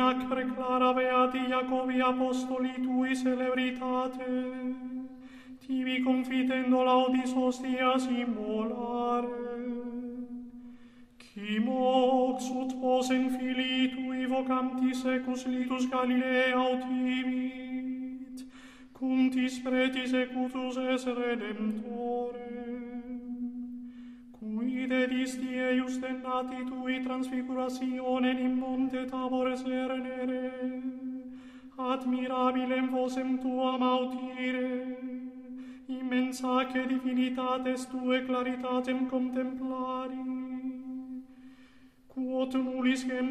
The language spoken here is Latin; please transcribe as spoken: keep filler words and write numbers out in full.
acre clara beati Iacobi apostoli tui celebritate, tibi confitendo laudis hostias immolare. Qui mox ut posem filii tui vocanti secus litus Galilea autivit, cuntis pretis ecutus es redemptore, cui dedisti eius dennati tui transfigurationem in monte Tabor cernere, admirabilem vosem tuam audire, immensaque divinitates tue claritatem contemplari, quod nullis gem